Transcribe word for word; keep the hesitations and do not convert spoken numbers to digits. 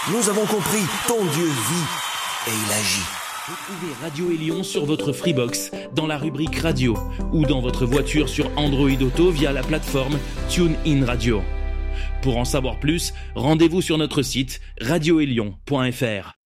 Nous avons compris, ton Dieu vit et il agit. Retrouvez Radio Élion sur votre Freebox, dans la rubrique Radio, ou dans votre voiture sur Android Auto via la plateforme TuneIn Radio. Pour en savoir plus, rendez-vous sur notre site radio élion point f r.